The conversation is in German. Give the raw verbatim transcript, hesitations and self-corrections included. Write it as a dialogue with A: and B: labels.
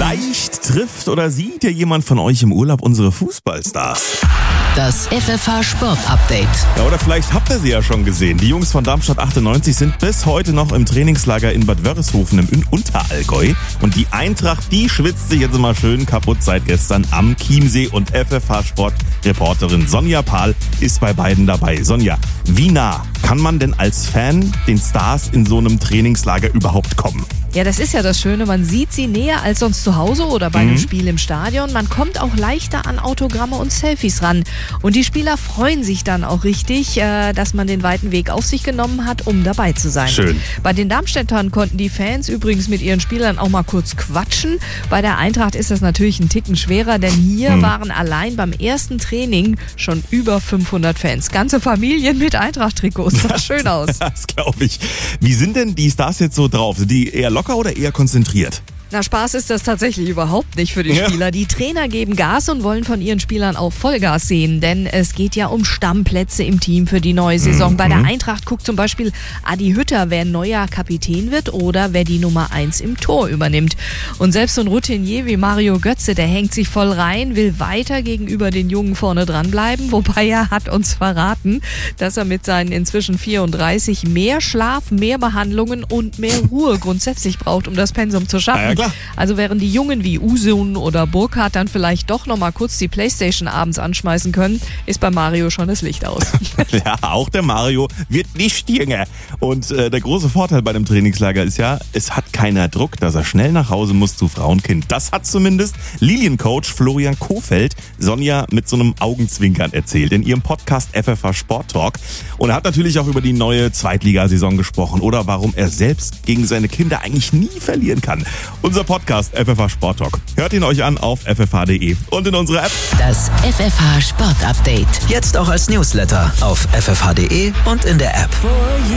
A: Vielleicht trifft oder sieht ja jemand von euch im Urlaub unsere Fußballstars.
B: Das F F H Sport Update.
A: Ja, oder vielleicht habt ihr sie ja schon gesehen. Die Jungs von Darmstadt achtundneunzig sind bis heute noch im Trainingslager in Bad Wörishofen im Unterallgäu. Und die Eintracht, die schwitzt sich jetzt mal schön kaputt seit gestern am Chiemsee. Und F F H Sportreporterin Sonja Pahl ist bei beiden dabei. Sonja, wie nah kann man denn als Fan den Stars in so einem Trainingslager überhaupt kommen?
C: Ja, das ist ja das Schöne. Man sieht sie näher als sonst zu Hause oder bei einem
A: Mhm.
C: Spiel im Stadion. Man kommt auch leichter an Autogramme und Selfies ran. Und die Spieler freuen sich dann auch richtig, äh, dass man den weiten Weg auf sich genommen hat, um dabei zu sein.
A: Schön.
C: Bei den Darmstädtern konnten die Fans übrigens mit ihren Spielern auch mal kurz quatschen. Bei der Eintracht ist das natürlich ein Ticken schwerer, denn hier
A: Mhm.
C: waren allein beim ersten Training schon über fünfhundert Fans. Ganze Familien mit Eintracht-Trikots. Sah schön aus.
A: Das glaube ich. Wie sind denn die Stars jetzt so drauf? Sind die eher locker oder eher konzentriert?
C: Na, Spaß ist das tatsächlich überhaupt nicht für die
A: Ja.
C: Spieler. Die Trainer geben Gas und wollen von ihren Spielern auch Vollgas sehen, denn es geht ja um Stammplätze im Team für die neue Saison.
A: Mhm.
C: Bei der Eintracht guckt zum Beispiel Adi Hütter, wer neuer Kapitän wird oder wer die Nummer eins im Tor übernimmt. Und selbst so ein Routinier wie Mario Götze, der hängt sich voll rein, will weiter gegenüber den Jungen vorne dranbleiben, wobei er hat uns verraten, dass er mit seinen inzwischen vierunddreißig mehr Schlaf, mehr Behandlungen und mehr Ruhe grundsätzlich braucht, um das Pensum zu schaffen.
A: Ah ja, klar.
C: Also während die Jungen wie Usun oder Burkhardt dann vielleicht doch noch mal kurz die Playstation abends anschmeißen können, ist bei Mario schon das Licht aus.
A: Ja, auch der Mario wird nicht jünger. Und äh, der große Vorteil bei dem Trainingslager ist ja, es hat keiner Druck, dass er schnell nach Hause muss zu Frau und Kind. Das hat zumindest Liliencoach Florian Kofeld Sonja mit so einem Augenzwinkern erzählt in ihrem Podcast F F H Sport Talk. Und er hat natürlich auch über die neue Zweitligasaison gesprochen oder warum er selbst gegen seine Kinder eigentlich nie verlieren kann. Unser Podcast F F H Sport Talk. Hört ihn euch an auf f f h punkt d e und in unserer App.
B: Das F F H Sport Update.
D: Jetzt auch als Newsletter auf f f h punkt d e und in der App.